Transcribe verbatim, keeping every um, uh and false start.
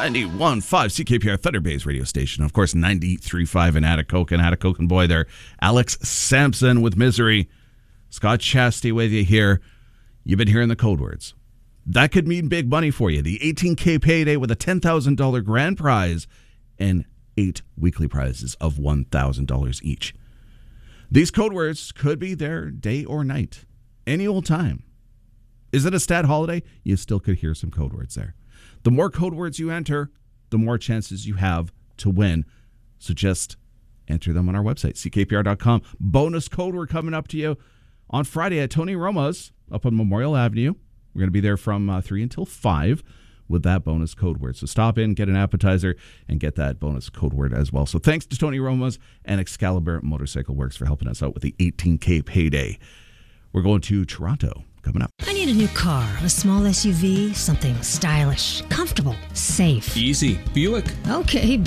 ninety-one point five C K P R, Thunder Bay's radio station. Of course, ninety-three point five in Atikokan. Atikokan boy there. Alex Sampson with Misery. Scott Chasty with you here. You've been hearing the code words. That could mean big money for you. The eighteen K payday with a ten thousand dollars grand prize and eight weekly prizes of one thousand dollars each. These code words could be there day or night, any old time. Is it a stat holiday? You still could hear some code words there. The more code words you enter, the more chances you have to win. So just enter them on our website, C K P R dot com. Bonus code word coming up to you on Friday at Tony Roma's up on Memorial Avenue. We're going to be there from uh, three until five with that bonus code word. So stop in, get an appetizer, and get that bonus code word as well. So thanks to Tony Roma's and Excalibur Motorcycle Works for helping us out with the eighteen K payday. We're going to Toronto coming up. I need a new car, a small S U V, something stylish, comfortable, safe. Easy. Buick. Okay,